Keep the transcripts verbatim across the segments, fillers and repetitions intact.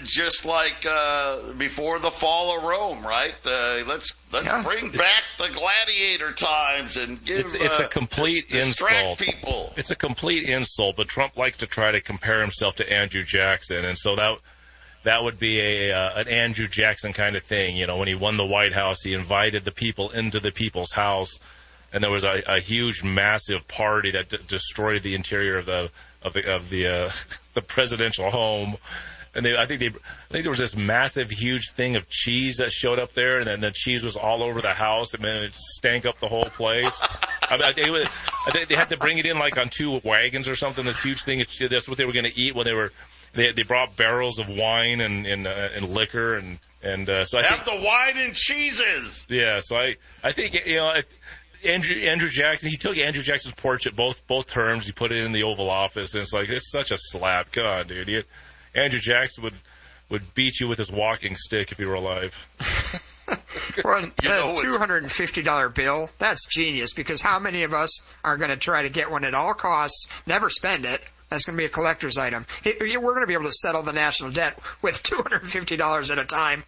just like uh, before the fall of Rome, right? Uh, let's let's yeah. bring back the gladiator times and give it's, it's uh, a complete distract insult. people. It's a complete insult, but Trump likes to try to compare himself to Andrew Jackson, and so that that would be a uh, an Andrew Jackson kind of thing. You know, when he won the White House, he invited the people into the people's house, and there was a, a huge, massive party that d- destroyed the interior of the of the of the, uh, the presidential home. And they, I think they, I think there was this massive, huge thing of cheese that showed up there, and then the cheese was all over the house, and then it stank up the whole place. I mean, they, was, I think they had to bring it in like on two wagons or something. This huge thing. That's what they were going to eat when they were. They they brought barrels of wine and and, uh, and liquor, and and uh, so I have think, the wine and cheeses. Yeah, so I I think you know. Andrew Andrew Jackson, he took Andrew Jackson's portrait both both terms. He put it in the Oval Office, and it's like, it's such a slap. Come on, dude. He, Andrew Jackson would, would beat you with his walking stick if he were alive. Well, a two hundred fifty dollars bill, that's genius, because how many of us are going to try to get one at all costs, never spend it? That's going to be a collector's item. We're going to be able to settle the national debt with two hundred fifty dollars at a time.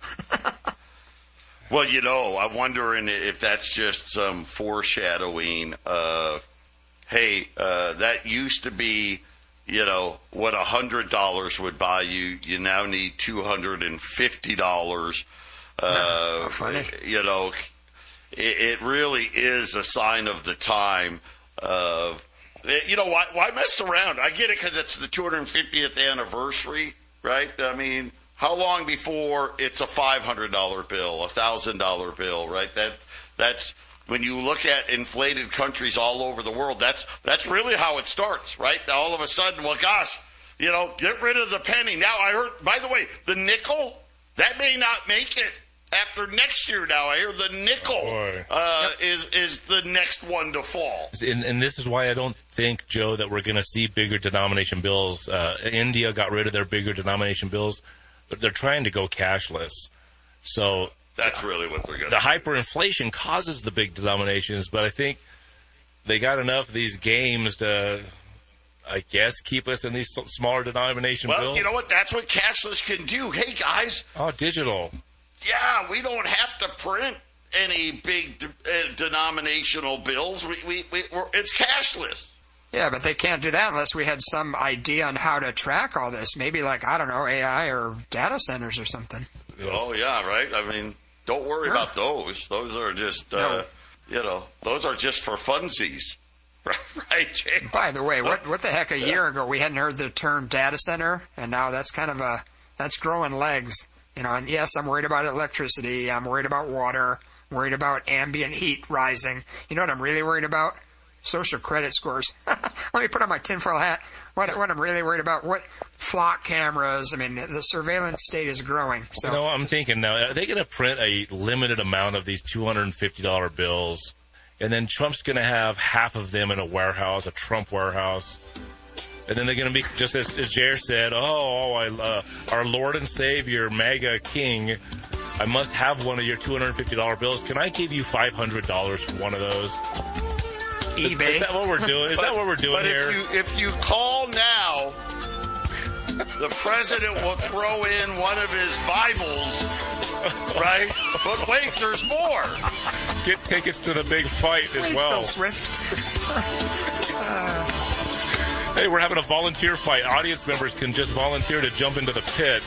Well, you know, I'm wondering if that's just some foreshadowing of, hey, uh, that used to be, you know, what one hundred dollars would buy you. You now need two hundred fifty dollars. Uh, oh, funny. You know, it, it really is a sign of the time of, you know, why, why mess around? I get it because it's the two hundred fiftieth anniversary, right? I mean, how long before it's a five hundred dollars bill, a one thousand dollars bill, right? That that's when you look at inflated countries all over the world, that's that's really how it starts, right? All of a sudden, well, gosh, you know, get rid of the penny. Now, I heard, by the way, the nickel, that may not make it after next year now. I hear the nickel oh, uh, yep. is, is the next one to fall. And, and this is why I don't think, Joe, that we're going to see bigger denomination bills. Uh, India got rid of their bigger denomination bills. But they're trying to go cashless. So that's really what they're going to do. The hyperinflation causes the big denominations, but I think they got enough of these games to, I guess, keep us in these smaller denomination well, bills. Well, you know what? That's what cashless can do. Hey, guys. Oh, digital. Yeah, we don't have to print any big de- uh, denominational bills. We, we, we, we're, it's cashless. Yeah, but they can't do that unless we had some idea on how to track all this. Maybe like, I don't know, A I or data centers or something. Oh, yeah, right? I mean, don't worry sure. about those. Those are just, uh, no. you know, those are just for funsies. Right, Jay? By the way, what what the heck, a yeah. year ago we hadn't heard the term data center, and now that's kind of a, that's growing legs. You know, and yes, I'm worried about electricity. I'm worried about water. I'm worried about ambient heat rising. You know what I'm really worried about? Social credit scores. Let me put on my tinfoil hat. What, what I'm really worried about, what flock cameras. I mean, the surveillance state is growing. So. You know, I'm thinking now, are they going to print a limited amount of these two hundred fifty dollars bills, and then Trump's going to have half of them in a warehouse, a Trump warehouse, and then they're going to be, just as, as Jair said, oh, I, uh, our Lord and Savior, MAGA King, I must have one of your two hundred fifty dollars bills. Can I give you five hundred dollars for one of those? Is, is that what we're doing? Is but, that what we're doing but here? If you, if you call now, the president will throw in one of his Bibles, right? But wait, there's more. Get tickets to the big fight as wait, well. Phil Swift. uh, hey, we're having a volunteer fight. Audience members can just volunteer to jump into the pit.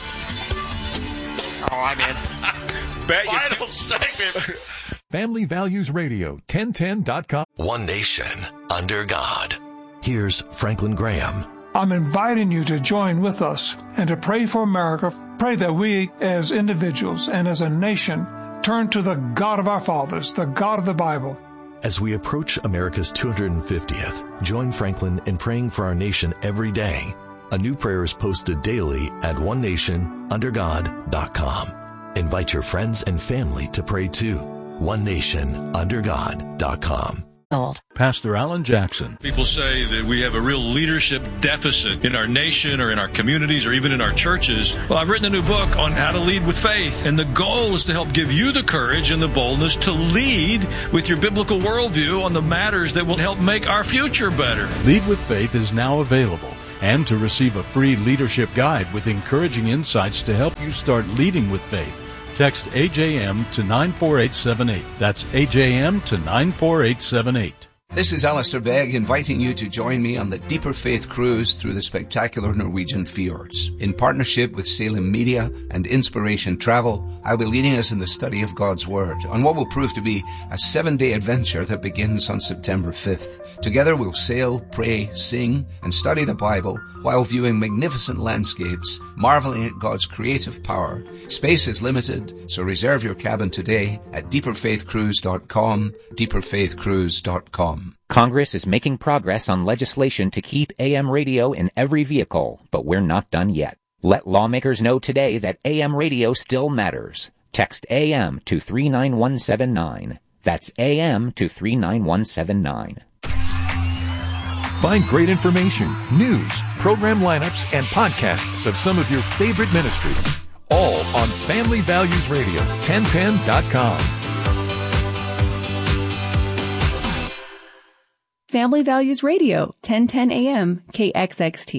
Oh, I'm in. Bet Final you... segment. Family Values Radio, ten ten dot com. One nation, under God. Here's Franklin Graham. I'm inviting you to join with us and to pray for America. Pray that we, as individuals and as a nation, turn to the God of our fathers, the God of the Bible. As we approach America's two hundred fiftieth, join Franklin in praying for our nation every day. A new prayer is posted daily at one nation under god dot com. Invite your friends and family to pray too. one nation under god dot com. Pastor Alan Jackson. People say that we have a real leadership deficit in our nation or in our communities or even in our churches. Well, I've written a new book on how to lead with faith, and the goal is to help give you the courage and the boldness to lead with your biblical worldview on the matters that will help make our future better. Lead with Faith is now available And to receive a free leadership guide with encouraging insights to help you start leading with faith, text A J M to nine four eight seven eight. That's A J M to nine four eight seven eight. This is Alistair Begg inviting you to join me on the Deeper Faith Cruise through the spectacular Norwegian fjords. In partnership with Salem Media and Inspiration Travel, I'll be leading us in the study of God's Word on what will prove to be a seven-day adventure that begins on September fifth. Together we'll sail, pray, sing, and study the Bible while viewing magnificent landscapes, marveling at God's creative power. Space is limited, so reserve your cabin today at deeper faith cruise dot com, deeper faith cruise dot com. Congress is making progress on legislation to keep A M radio in every vehicle, but we're not done yet. Let lawmakers know today that A M radio still matters. Text A M to three nine one seven nine. That's A M to three nine one seven nine. Find great information, news, program lineups, and podcasts of some of your favorite ministries, all on Family Values Radio, ten ten dot com. Family Values Radio, ten ten A M, K X X T.